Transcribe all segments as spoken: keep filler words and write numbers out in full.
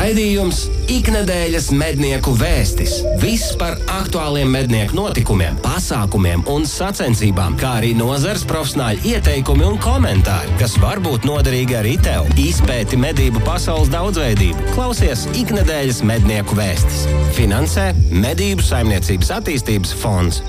Raidījums Iknedēļas mednieku vēstis. Viss par aktuāliem mednieku notikumiem, pasākumiem un sacensībām, kā arī nozares profesionāļu ieteikumi un komentāri, kas var būt noderīgi arī tev. Izpēti medību pasaules daudzveidību. Klausies Iknedēļas mednieku vēstis. Finansē Medību saimniecības attīstības fonds.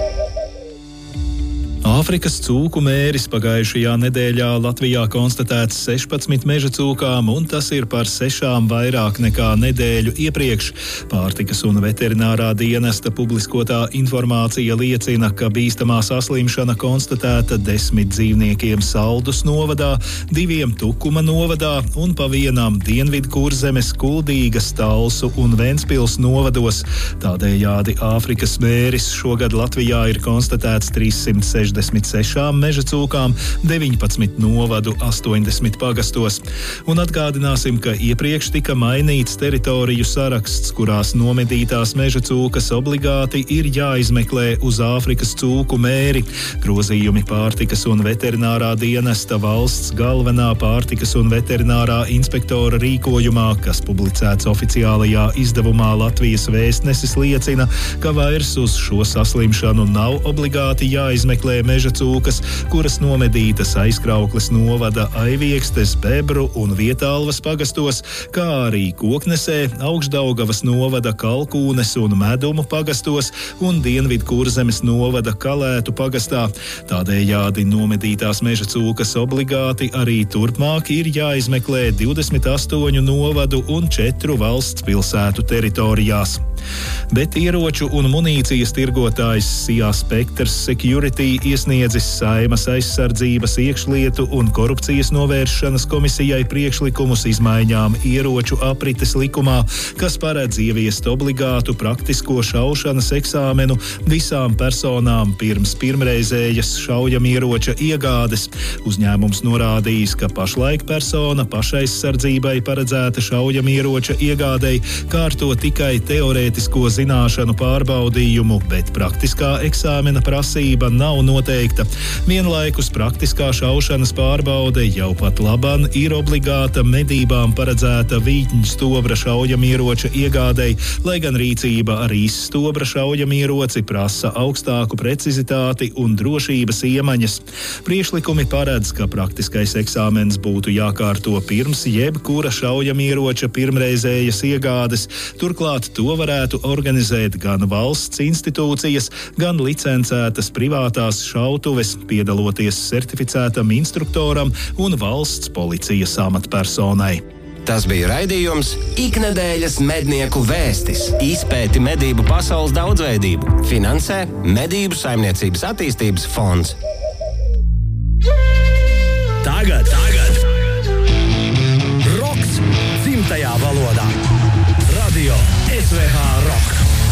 Āfrikas cūku mēris pagājušajā nedēļā Latvijā konstatēts sešpadsmit meža cūkām, un tas ir par sešām vairāk nekā nedēļu iepriekš. Pārtikas un veterinārā dienesta publiskotā informācija liecina, ka bīstamā saslimšana konstatēta desmit dzīvniekiem Saldus novadā, diviem Tukuma novadā un pa vienam Dienvidkurzemes, Kuldīgas, Talsu un Ventspils novados. Tādējādi Āfrikas mēris šogad Latvijā ir konstatēts trīssimt sešdesmit sešām meža cūkām, deviņpadsmit novadu, astoņdesmit pagastos. Un atgādināsim, ka iepriekš tika mainīts teritoriju saraksts, kurās nomedītās meža cūkas obligāti ir jāizmeklē uz Āfrikas cūku mēri. Grozījumi pārtikas un veterinārā dienesta valsts galvenā pārtikas un veterinārā inspektora rīkojumā, kas publicēts oficiālajā izdevumā Latvijas Vēstnesis, liecina, ka vairs uz šo saslimšanu nav obligāti jāizmeklē meža cūkas, kuras nomedītas Aizkraukles novada Aiviekstes, Bebru un Vietālvas pagastos, kā arī Koknesē, Augšdaugavas novada Kalkūnes un Medumu pagastos un Dienvidkurzemes novada Kalētu pagastā. Tādējādi nomedītās meža cūkas obligāti arī turpmāk ir jāizmeklē divdesmit astoņu novadu un četru valsts pilsētu teritorijās. Bet ieroču un munīcijas tirgotājs Sijā Spektrs Security iesniedzis Saeimas aizsardzības, iekšlietu un korupcijas novēršanas komisijai priekšlikumus izmaiņām ieroču aprites likumā, kas paredz ieviest obligātu praktisko šaušanas eksāmenu visām personām pirms pirmreizējas šaujamieroča iegādes. Uzņēmums norādījis, ka pašlaik persona pašaizsardzībai paredzēta šaujamieroča iegādei kārto tikai teorētisko zināšanu pārbaudījumu, bet praktiskā eksāmena prasība nav noteikta. Vienlaikus praktiskā šaušanas pārbaude jau pat laban ir obligāta medībām paredzēta vītņstobra šaujamieroča iegādei, lai gan rīcība ar īsstobra šaujamieroci prasa augstāku precizitāti un drošības iemaņas. Priekšlikumi paredz, ka praktiskais eksāmens būtu jākārto pirms jebkura šaujamieroča pirmreizējas iegādes. Turklāt to varētu organizēt gan valsts institūcijas, gan licencētas privātās šautuves, piedaloties certificētam instruktoram un valsts policijas amatpersonai. Tas bija raidījums Iknedēļas mednieku vēstis. Izpēti medību pasaules daudzveidību. Finansē Medību saimniecības attīstības fonds. Tagad, tagad! Roks dzimtajā valodā. Radio S V H